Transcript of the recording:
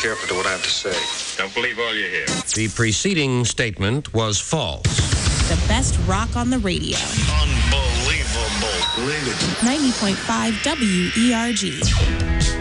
careful to what I have to say. Don't believe all you hear. The preceding statement was false. The best rock on the radio. Unbelievable. Believe it. 90.5 WERG.